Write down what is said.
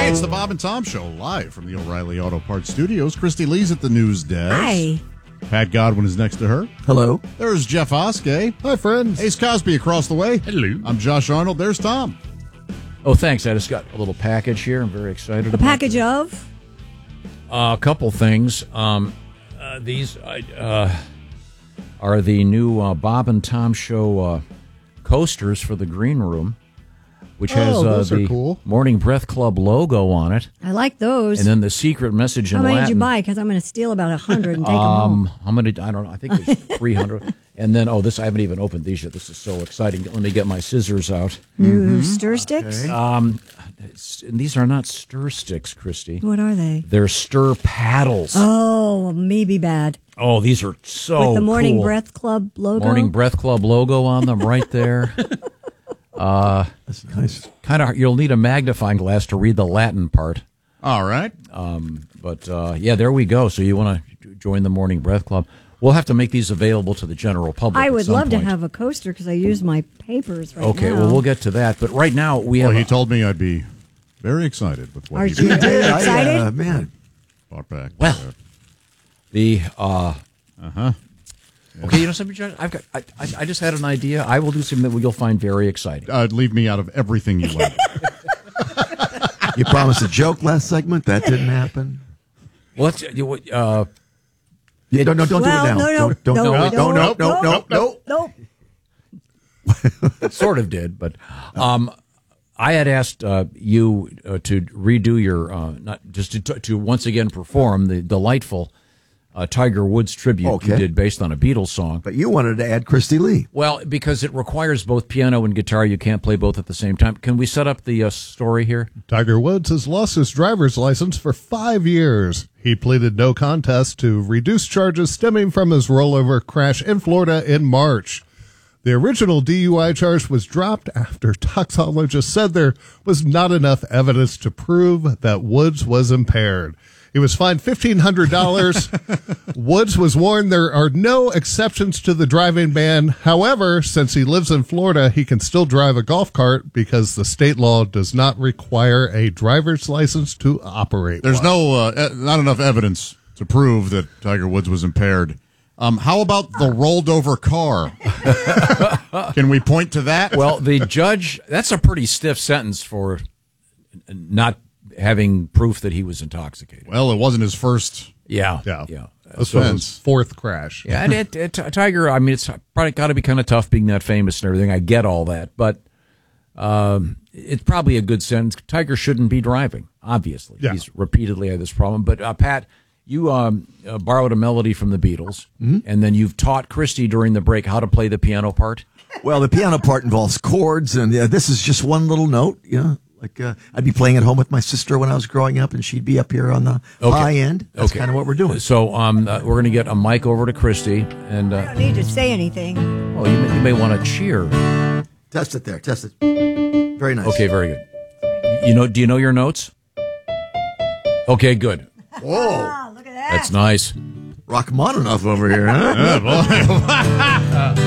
Hey, it's the Bob and Tom Show, live from the O'Reilly Auto Parts Studios. Christy Lee's at the news desk. Hi. Pat Godwin is next to her. Hello. There's Jeff Oskey. Hi, friends. Ace Cosby across the way. Hello. I'm Josh Arnold. There's Tom. Oh, thanks. I just got a little package here. I'm very excited A about package of? a couple things. These are the new Bob and Tom Show coasters for the green room, which has those are the cool. Morning Breath Club logo on it, I like those. and then the secret message in How many Latin. did you buy? Because I'm going to steal about 100 and take them home. How many? I don't know. I think there's 300. And then, this I haven't even opened these yet. This is so exciting. Let me get my scissors out. New stir sticks? And these are not stir sticks, Christy. What are they? They're stir paddles. Oh, maybe bad. Oh, these are so With the Morning cool. Breath Club logo? Morning Breath Club logo on them right there. That's nice. You'll need a magnifying glass to read the Latin part. All right. Yeah, there we go. So you want to join the Morning Breath Club. We'll have to make these available to the general public. I at would some love to point. have a coaster because I use my papers right Okay, now. well, we'll get to that. But right now, we have Well, he told me I'd be very excited with what Are he you excited? Man. brought back. Well, the Okay, you know something, John? I just had an idea. I will do something that you'll find very exciting. Leave me out of everything you like. You promised a joke last segment. That didn't happen. Well, Yeah, don't do it now. No, No. sort of did, but I had asked you to redo your not just to once again perform the delightful Tiger Woods tribute you did based on a Beatles song. But you wanted to add Christy Lee. Well, because it requires both piano and guitar, you can't play both at the same time. Can we set up the story here? Tiger Woods has lost his driver's license for 5 years. He pleaded no contest to reduce charges stemming from his rollover crash in Florida in March. The original DUI charge was dropped after toxicologists said there was not enough evidence to prove that Woods was impaired. He was fined $1,500. Woods was warned there are no exceptions to the driving ban. However, since he lives in Florida, he can still drive a golf cart because the state law does not require a driver's license to operate. There's not enough evidence to prove that Tiger Woods was impaired. How about the rolled over car? Can we point to that? Well, the judge, that's a pretty stiff sentence for not having proof that he was intoxicated. Well, it wasn't his first. Yeah. This was his fourth crash. Yeah, and Tiger, I mean, it's probably got to be kind of tough being that famous and everything. I get all that, but it's probably a good sentence. Tiger shouldn't be driving, obviously. Yeah. He's repeatedly had this problem. But, Pat, you borrowed a melody from the Beatles, and then you've taught Christy during the break how to play the piano part. Well, the piano part involves chords, and this is just one little note. Like I'd be playing at home with my sister when I was growing up, and she'd be up here on the high end. That's kind of what we're doing. So we're going to get a mic over to Christy, and I don't need to say anything. you may want to cheer. Test it there. Test it. Very nice. Okay, very good. Do you know your notes? Okay, good. Whoa. Ah, look at that. That's nice. Rachmaninoff over here, huh?